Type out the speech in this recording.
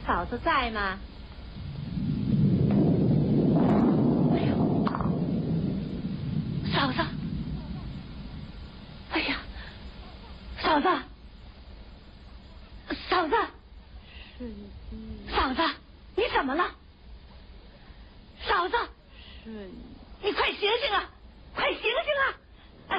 嫂子在吗？哎呦，嫂子！哎呀，嫂子！嫂子！嫂子，你怎么了？嫂子，你快醒醒啊！快醒醒啊！